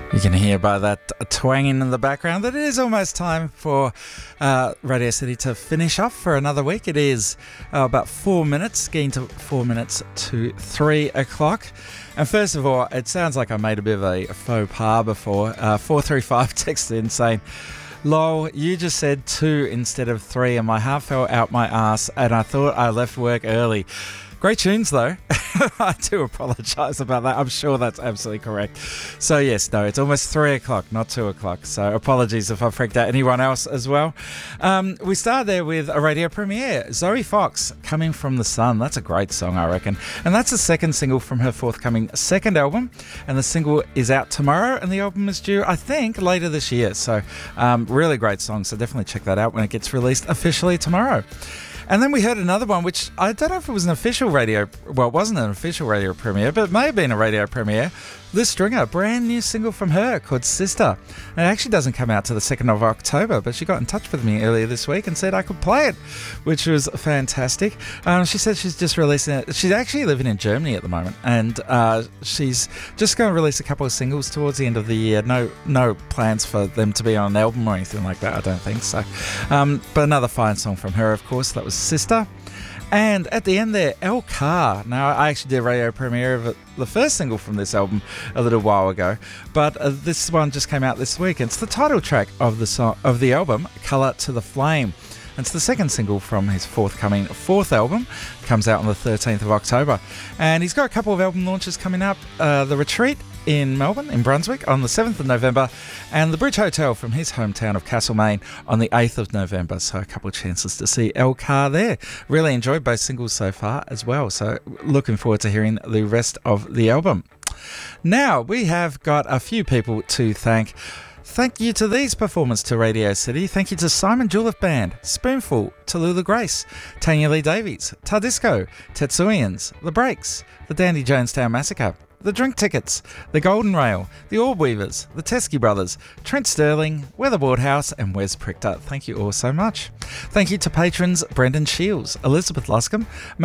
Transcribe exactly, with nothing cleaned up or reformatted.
You can hear by that twanging in the background that it is almost time for uh, Radio City to finish off for another week. It is uh, about four minutes, getting to four minutes to three o'clock. And first of all, it sounds like I made a bit of a faux pas before. Uh, four three five texted in saying, "Lol, you just said two instead of three and my heart fell out my ass and I thought I left work early." Great tunes, though. I do apologise about that. I'm sure that's absolutely correct. So, yes, no, it's almost three o'clock, not two o'clock. So, apologies if I freaked out anyone else as well. Um, we start there with a radio premiere. Zoe Fox, Coming From The Sun. That's a great song, I reckon. And that's the second single from her forthcoming second album. And the single is out tomorrow, and the album is due, I think, later this year. So, um, really great song. So, definitely check that out when it gets released officially tomorrow. And then we heard another one, which I don't know if it was an official radio... Well, it wasn't an official radio premiere, but it may have been a radio premiere. Liz Stringer, brand new single from her called Sister. And it actually doesn't come out to the second of October, but she got in touch with me earlier this week and said I could play it, which was fantastic. Um, she said she's just releasing it. She's actually living in Germany at the moment, and uh, she's just going to release a couple of singles towards the end of the year. No no plans for them to be on an album or anything like that, I don't think so. Um, but another fine song from her, of course. That was Sister. And at the end there, El Car. Now, I actually did a radio premiere of the first single from this album a little while ago, but uh, this one just came out this week. It's the title track of the song of the album, Colour to the Flame. It's the second single from his forthcoming fourth album. It comes out on the thirteenth of October. And he's got a couple of album launches coming up. Uh, the Retreat in Melbourne, in Brunswick, on the seventh of November, and the Bridge Hotel from his hometown of Castlemaine on the eighth of November. So a couple of chances to see El Car there. Really enjoyed both singles so far as well. So looking forward to hearing the rest of the album. Now, we have got a few people to thank. Thank you to these performers to Radio City. Thank you to Simon Jouliffe Band, Spoonful, Tallulah Grace, Tanya Lee Davies, Tardisco, Tetsuians, The Breaks, The Dandy Jonestown Massacre, The Drink Tickets, The Golden Rail, The Orb Weavers, The Teskey Brothers, Trent Sterling, Weatherboard House, and Wes Prichter. Thank you all so much. Thank you to patrons Brendan Shields, Elizabeth Luscombe,